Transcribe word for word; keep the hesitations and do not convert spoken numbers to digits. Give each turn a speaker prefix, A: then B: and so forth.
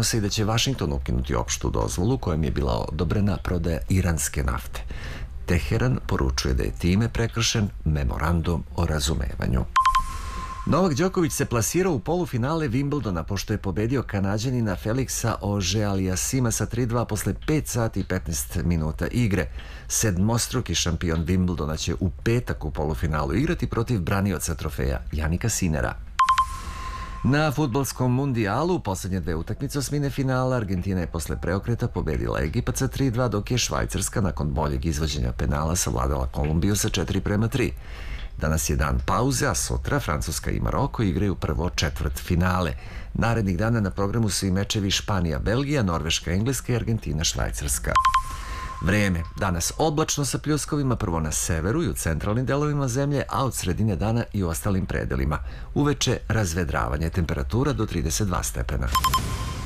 A: prenose i da će Vašington ukinuti opštu dozvolu kojom je bila odobrena prodaja iranske nafte. Teheran poručuje da je time prekršen memorandum o razumevanju. Novak Đoković se plasirao u polufinale Wimbledona pošto je pobedio Kanađanina Felixa Auger-Aliassima sa tri dva posle pet sati i petnaest minuta igre. Sedmostruki šampion Wimbledona će u petak u polufinalu igrati protiv branioca trofeja Janika Sinera. Na fudbalskom mundijalu poslednje dve utakmice osmine finala Argentina je posle preokreta pobedila Egipat sa tri dva, dok je Švajcarska nakon boljeg izvođenja penala savladala Kolumbiju sa četiri prema tri. Danas je dan pauze, a sutra Francuska i Maroko igraju prvo četvrt finale. Narednih dana na programu su i mečevi Španija, Belgija, Norveška, Engleska i Argentina, Švajcarska. Vreme. Danas oblačno sa pljuskovima, prvo na severu i u centralnim delovima zemlje, a od sredine dana i u ostalim predelima. Uveče razvedravanje, temperatura do trideset dva stepena.